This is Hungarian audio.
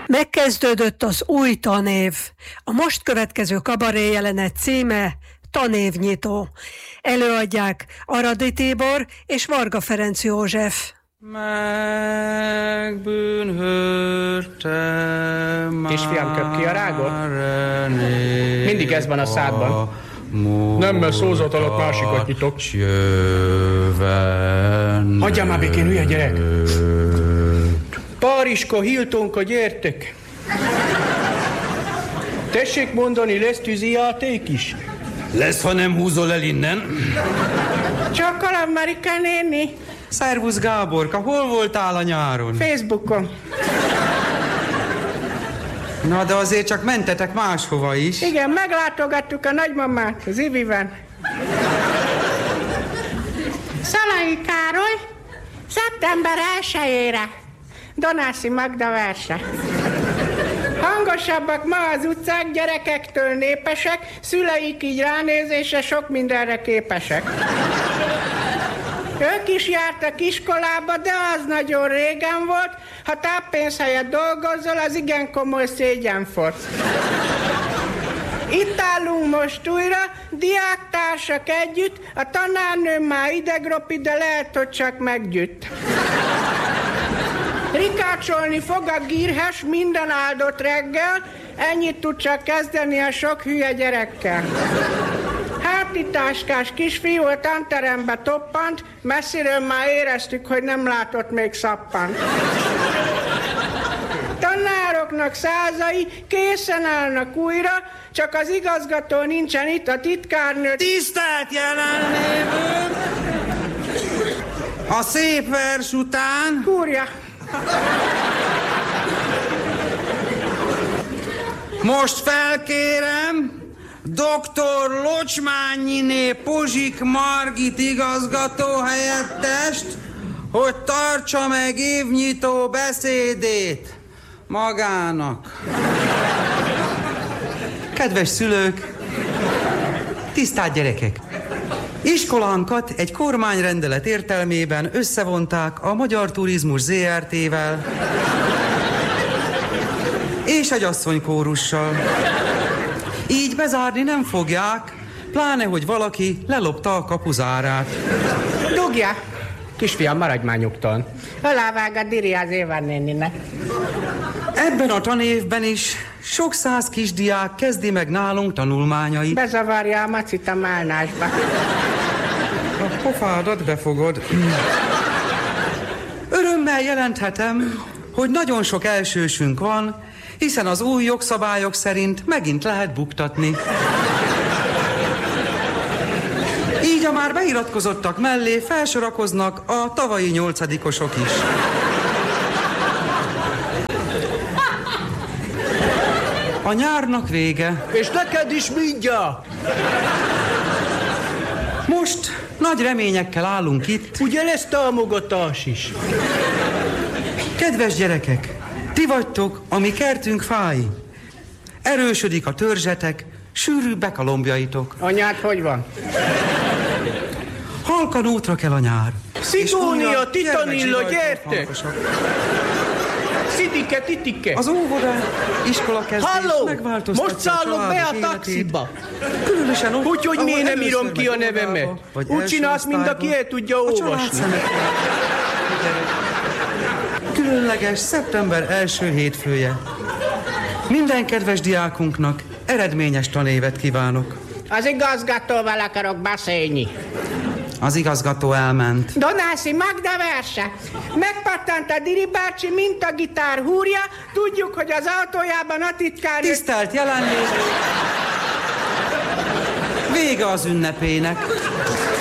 Megkezdődött az új tanév. A most következő kabaré jelenet címe Tanévnyitó. Előadják Aradi Tibor és Varga Ferenc József. Megbűnhődtem. Kisfiam, köp ki a rágot? Mindig ez van a szádban. Nem, mert szózat alatt másikat nyitok. Hagyjál már békén, hülye gyerek! Pariska, Hiltonka, gyertek! Tessék mondani, lesz tűzijáték is? Lesz, ha nem húzol el innen. Csokkolom, Marika néni. Szervusz, Gáborka, hol voltál a nyáron? Facebookon. Na, de azért csak mentetek máshova is. Igen, meglátogattuk a nagymamát, az Iviben. Szalai Károly, szeptember 1-ére. Donászi Magda verse. Hangosabbak ma az utcák, gyerekektől népesek, szüleik így ránézésre sok mindenre képesek. Ők is jártak iskolába, de az nagyon régen volt, ha táppénz helyett dolgozol, az igen komoly szégyenfort. Itt állunk most újra, diáktársak együtt, a tanárnőm már idegropi, de lehet, hogy csak meggyütt. Rikácsolni fog a gírhes minden áldott reggel, ennyit tud csak kezdeni a sok hülye gyerekkel. Hátitáskás kisfiú a tanterembe toppant, messziről már éreztük, hogy nem látott még szappan. Tanároknak százai készen állnak újra, csak az igazgató nincsen itt, a titkárnő. Tisztelt jelenlévők! A szép vers után... Kúrja! Most felkérem Dr. Locsmányiné Pozsik Margit igazgató helyettest, hogy tartsa meg évnyitó beszédét magának. Kedves szülők, tisztelt gyerekek! Iskolánkat egy kormányrendelet értelmében összevonták a Magyar Turizmus Zrt-vel és egy asszonykórussal. Így bezárni nem fogják, pláne, hogy valaki lelopta a kapuzárát. Dugja! Kisfiam, maradj már nyugton. Alávág a diri az Éva néninek. Ebben a tanévben is sok száz kisdiák kezdi meg nálunk tanulmányait. Bezavarja a macit a málnásba. A pofádat befogod. Örömmel jelenthetem, hogy nagyon sok elsősünk van, hiszen az új jogszabályok szerint megint lehet buktatni. Így a már beiratkozottak mellé felsorakoznak a tavalyi 8-osok is. A nyárnak vége. És neked is mindjárt! Most nagy reményekkel állunk itt. Ugye lesz támogatás is? Kedves gyerekek, ti vagytok a mi kertünk fái. Erősödik a törzsetek, sűrűbbek a lombjaitok. Anyád hogy van? Halkan útra kell a nyár. Szigónia, Titanilla, gyertek! Szidike, titike! Az óvoda, iskola kezdés megváltoztatja. Most szállok be a taxiba! Különösen ott, úgyhogy miért nem írom ki a nevemet? Úgy csinálsz, mind aki el tudja olvasni. Különleges szeptember első hétfője. Minden kedves diákunknak eredményes tanévet kívánok. Az igazgatóval akarok beszélni. Az igazgató elment. Donászi Magda verse. Megpattant a Diri bácsi, mint a gitár húrja. Tudjuk, hogy az autójában a titkár... Tisztelt jelenlévő! Vége az ünnepének.